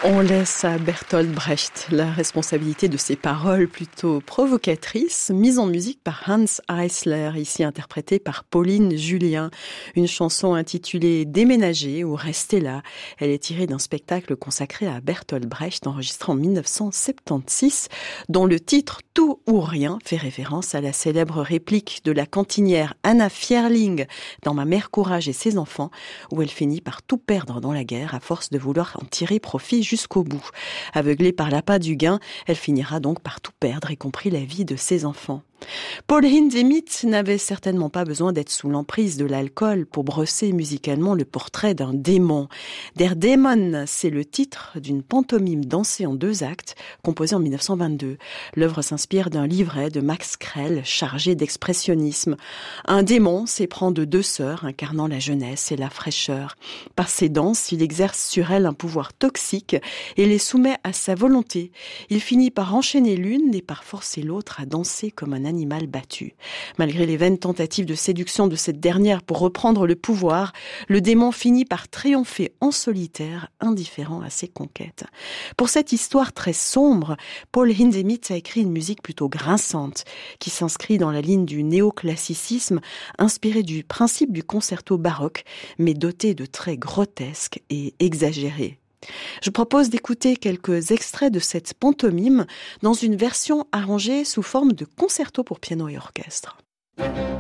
On laisse à Bertolt Brecht la responsabilité de ses paroles plutôt provocatrices, mises en musique par Hans Eisler, ici interprétée par Pauline Julien. Une chanson intitulée Déménager ou Rester là. Elle est tirée d'un spectacle consacré à Bertolt Brecht enregistré en 1976, dont le titre Tout ou rien fait référence à la célèbre réplique de la cantinière Anna Fierling dans Ma mère courage et ses enfants, où elle finit par tout perdre dans la guerre à force de vouloir en tirer profit jusqu'au bout. Aveuglée par l'appât du gain, elle finira donc par tout perdre, y compris la vie de ses enfants. Paul Hindemith n'avait certainement pas besoin d'être sous l'emprise de l'alcool pour brosser musicalement le portrait d'un démon. Der Dämon, c'est le titre d'une pantomime dansée en 2 actes, composée en 1922. L'œuvre s'inspire d'un livret de Max Krell, chargé d'expressionnisme. Un démon s'éprend de 2 sœurs, incarnant la jeunesse et la fraîcheur. Par ses danses, il exerce sur elles un pouvoir toxique et les soumet à sa volonté. Il finit par enchaîner l'une et par forcer l'autre à danser comme un animal battu. Malgré les vaines tentatives de séduction de cette dernière pour reprendre le pouvoir, le démon finit par triompher en solitaire, indifférent à ses conquêtes. Pour cette histoire très sombre, Paul Hindemith a écrit une musique plutôt grinçante, qui s'inscrit dans la ligne du néoclassicisme, inspiré du principe du concerto baroque, mais doté de traits grotesques et exagérés. Je propose d'écouter quelques extraits de cette pantomime dans une version arrangée sous forme de concerto pour piano et orchestre.